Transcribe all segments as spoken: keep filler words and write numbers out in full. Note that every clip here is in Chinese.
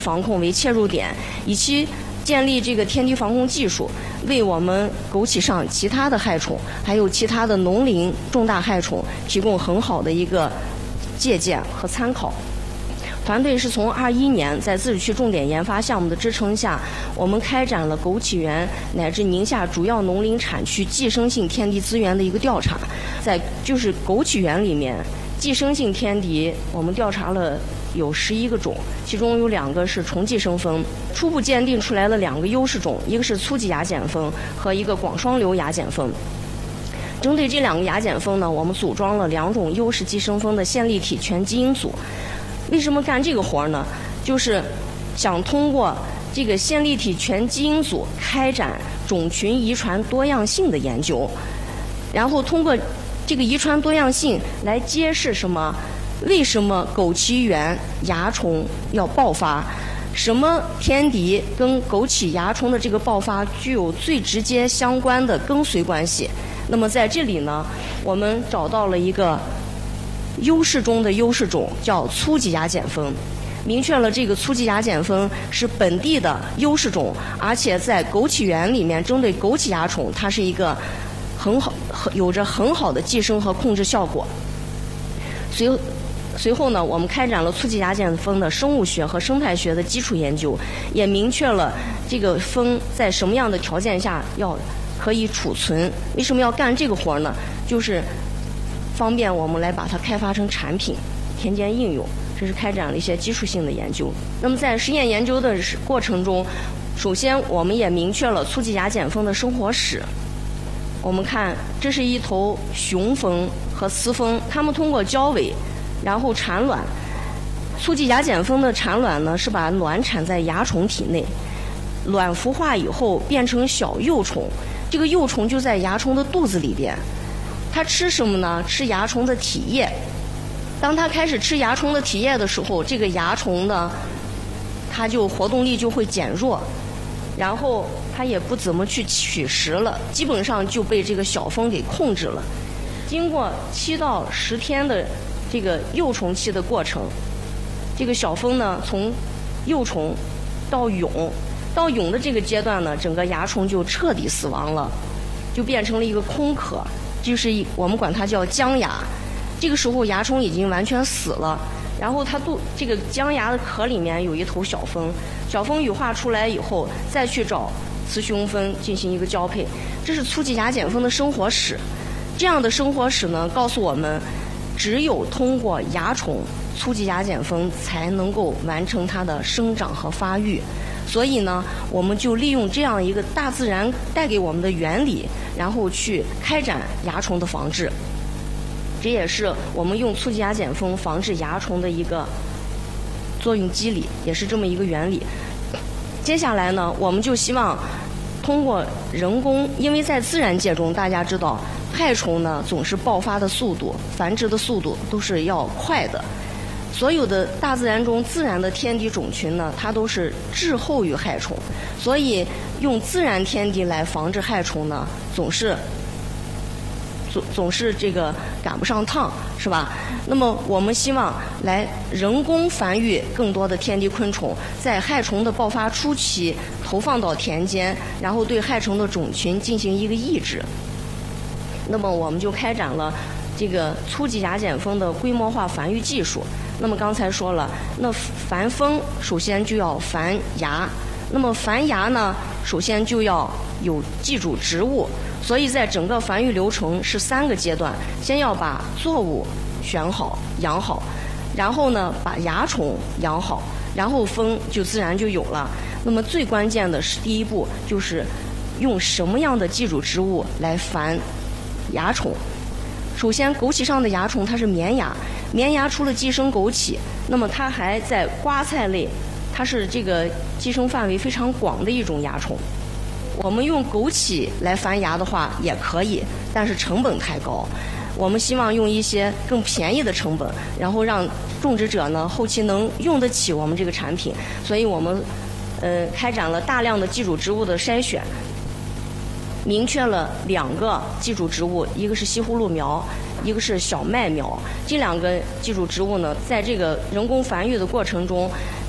防控为切入点，以其建立这个天敌防控技术，为我们枸杞上其他的害虫，还有其他的农林重大害虫提供很好的一个借鉴和参考。团队是从二一年在自治区重点研发项目的支撑下，我们开展了枸杞园乃至宁夏主要农林产区寄生性天敌资源的一个调查。在就是枸杞园里面，寄生性天敌我们调查了有十一个种，其中有两个是虫寄生蜂，初步鉴定出来了两个优势种，一个是粗棘芽碱蜂和一个广双瘤芽碱蜂。针对这两个芽碱蜂呢，我们组装了两种优势寄生蜂的线粒体全基因组。为什么干这个活呢？就是想通过这个线粒体全基因组开展种群遗传多样性的研究，然后通过这个遗传多样性来揭示什么？为什么枸杞园蚜虫要爆发？什么天敌跟枸杞蚜虫的这个爆发具有最直接相关的跟随关系？那么在这里呢，我们找到了一个优势中的优势种，叫粗棘芽碱蜂，明确了这个粗棘芽碱蜂是本地的优势种，而且在枸杞园里面针对枸杞蚜虫，它是一个很好、有着很好的寄生和控制效果。随后随后呢，我们开展了粗棘芽碱蜂的生物学和生态学的基础研究，也明确了这个蜂在什么样的条件下要可以储存。为什么要干这个活呢？就是方便我们来把它开发成产品、田间应用。这是开展了一些基础性的研究。那么在实验研究的过程中，首先我们也明确了粗棘芽碱蜂的生活史。我们看，这是一头雄蜂和雌蜂，它们通过交尾，然后产卵。粗棘芽碱蜂的产卵呢，是把卵产在蚜虫体内，卵孵化以后变成小幼虫，这个幼虫就在蚜虫的肚子里边。它吃什么呢？吃蚜虫的体液。当它开始吃蚜虫的体液的时候，这个蚜虫呢，它就活动力就会减弱，然后它也不怎么去取食了，基本上就被这个小蜂给控制了。经过七到十天的这个幼虫期的过程，这个小蜂呢，从幼虫到蛹，到蛹的这个阶段呢，整个蚜虫就彻底死亡了，就变成了一个空壳。就是我们管它叫僵蚜，这个时候蚜虫已经完全死了，然后它肚这个僵蚜的壳里面有一头小蜂，小蜂羽化出来以后，再去找雌雄蜂进行一个交配。这是粗棘芽碱蜂的生活史。这样的生活史呢，告诉我们，只有通过蚜虫，粗棘芽碱蜂才能够完成它的生长和发育。所以呢，我们就利用这样一个大自然带给我们的原理，然后去开展蚜虫的防治。这也是我们用粗棘芽碱蜂防治蚜虫的一个作用机理，也是这么一个原理。接下来呢，我们就希望通过人工，因为在自然界中，大家知道害虫呢总是爆发的速度、繁殖的速度都是要快的。所有的大自然中自然的天敌种群呢，它都是滞后于害虫，所以用自然天敌来防治害虫呢，总是总总是这个赶不上趟，是吧？那么我们希望来人工繁育更多的天敌昆虫，在害虫的爆发初期投放到田间，然后对害虫的种群进行一个抑制。那么我们就开展了这个粗棘芽碱蜂的规模化繁育技术。那么刚才说了，那繁蜂首先就要繁芽，那么繁芽呢，首先就要有寄主植物，所以在整个繁育流程是三个阶段：先要把作物选好、养好，然后呢把蚜虫养好，然后蜂就自然就有了。那么最关键的是第一步，就是用什么样的寄主植物来繁蚜虫。首先，枸杞上的蚜虫它是绵蚜，绵蚜除了寄生枸杞，那么它还在瓜菜类，它是这个寄生范围非常广的一种蚜虫。我们用枸杞来繁芽的话也可以，但是成本太高。我们希望用一些更便宜的成本，然后让种植者呢后期能用得起我们这个产品。所以我们呃开展了大量的寄主植物的筛选。明确了两个寄主植物，一个是西葫芦苗，一个是小麦苗。这两个寄主植物呢，在这个人工繁育的过程中，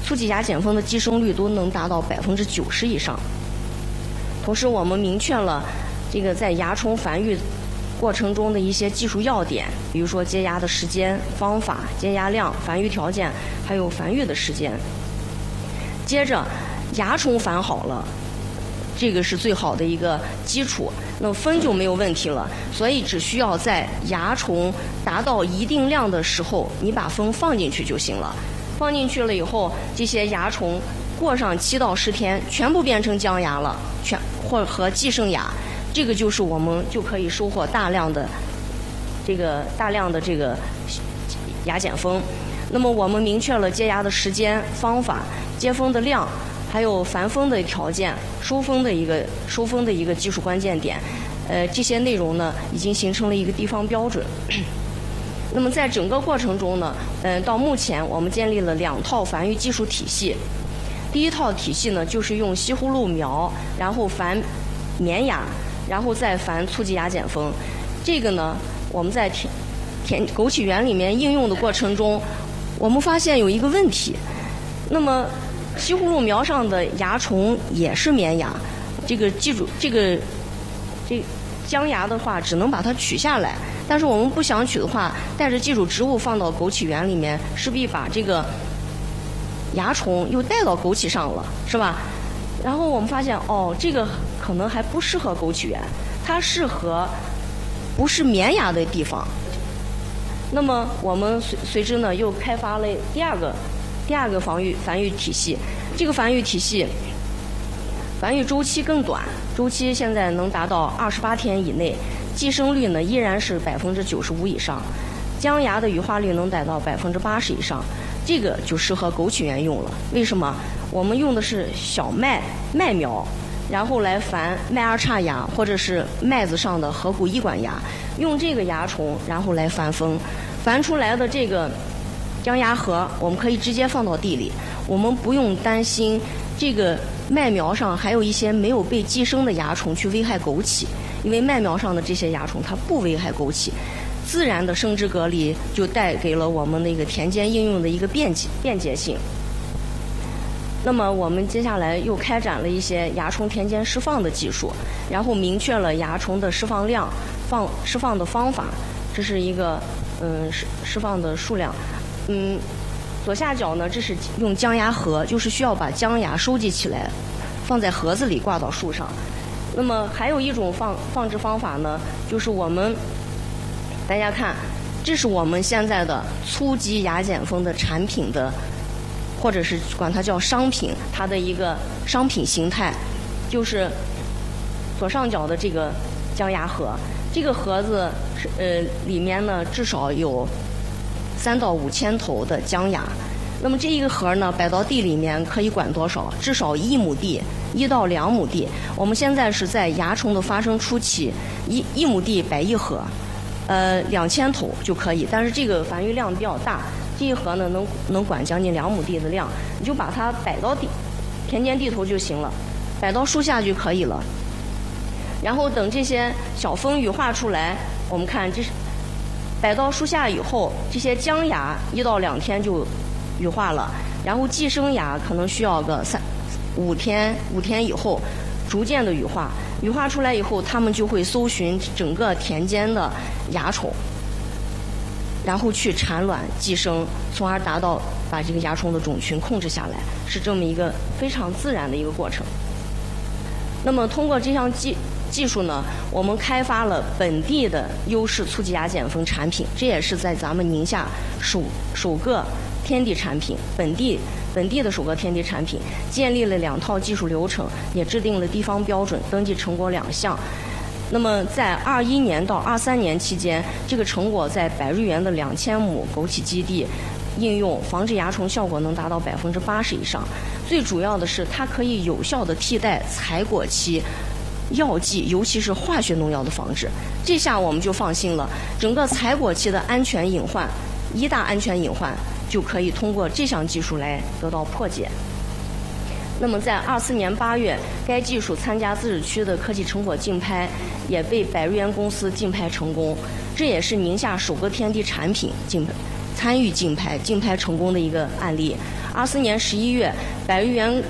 促剂芽碱酚的寄生率都能达到百分之九十以上。同时，我们明确了这个在蚜虫繁育过程中的一些技术要点，比如说结芽的时间、方法、结芽量、繁育条件，还有繁育的时间。接着，蚜虫繁好了，这个是最好的一个基础，那蜂就没有问题了。所以只需要在蚜虫达到一定量的时候，你把蜂放进去就行了。放进去了以后，这些蚜虫过上七到十天，全部变成浆芽了，全或和寄生芽。这个就是我们就可以收获大量的这个大量的这个芽碱蜂。那么我们明确了结芽的时间、方法、接蜂的量，还有繁蜂的条件、收蜂的一个收蜂的一个技术关键点。呃，这些内容呢已经形成了一个地方标准。那么在整个过程中呢，嗯、呃，到目前我们建立了两套繁育技术体系。第一套体系呢，就是用西葫芦苗，然后繁绵芽，然后再繁促剂芽碱蜂。这个呢，我们在田田枸杞园里面应用的过程中，我们发现有一个问题。那么西葫芦苗上的蚜虫也是绵芽，这个记住，这个这浆芽的话，只能把它取下来。但是我们不想取的话，带着寄主植物放到枸杞园里面，势必把这个蚜虫又带到枸杞上了，是吧？然后我们发现，哦，这个可能还不适合枸杞园，它适合不是绵芽的地方。那么我们随随之呢，又开发了第二个第二个防御繁育体系。这个繁育体系繁育周期更短，周期现在能达到二十八天以内，寄生率呢依然是百分之九十五以上，浆芽的羽化率能达到百分之八十以上。这个就适合枸杞园用了。为什么？我们用的是小麦麦苗，然后来繁麦二叉芽或者是麦子上的合谷一管芽，用这个蚜虫然后来繁蜂，繁出来的这个浆芽核我们可以直接放到地里，我们不用担心这个麦苗上还有一些没有被寄生的蚜虫去危害枸杞，因为麦苗上的这些蚜虫它不危害枸杞。自然的生殖隔离就带给了我们那个田间应用的一个便捷便捷性。那么我们接下来又开展了一些蚜虫田间释放的技术，然后明确了蚜虫的释放量、放释放的方法。这是一个嗯释释放的数量。嗯，左下角呢，这是用浆芽盒，就是需要把浆芽收集起来，放在盒子里挂到树上。那么还有一种放放置方法呢，就是我们。大家看，这是我们现在的粗基芽碱蜂的产品的，或者是管它叫商品，它的一个商品形态，就是左上角的这个浆芽盒。这个盒子是呃里面呢至少有三到五千头的浆芽。那么这一个盒呢摆到地里面可以管多少？至少一亩地，一到两亩地。我们现在是在蚜虫的发生初期，一一亩地摆一盒。呃，两千头就可以，但是这个繁育量比较大，这一盒呢能能管将近两亩地的量，你就把它摆到地田间地头就行了，摆到树下就可以了。然后等这些小蜂羽化出来，我们看这是摆到树下以后，这些浆芽一到两天就羽化了，然后寄生芽可能需要个三五天五天以后逐渐的羽化。羽化出来以后，它们就会搜寻整个田间的蚜虫，然后去产卵寄生，从而达到把这个蚜虫的种群控制下来，是这么一个非常自然的一个过程。那么通过这项技技术呢，我们开发了本地的优势促剂芽碱蜂产品，这也是在咱们宁夏首首个天地产品，本地本地的首个天地产品，建立了两套技术流程，也制定了地方标准，登记成果两项。那么在二一年到二三年期间，这个成果在百瑞园的两千亩枸杞基地应用，防治蚜虫效果能达到百分之八十以上。最主要的是，它可以有效的替代采果期药剂，尤其是化学农药的防治。这下我们就放心了，整个采果期的安全隐患，一大安全隐患就可以通过这项技术来得到破解。那么在二四年八月，该技术参加自治区的科技成果竞拍，也被百瑞园公司竞拍成功，这也是宁夏首个天地产品竞拍参与竞拍，竞拍成功的一个案例。二四年十一月，百余园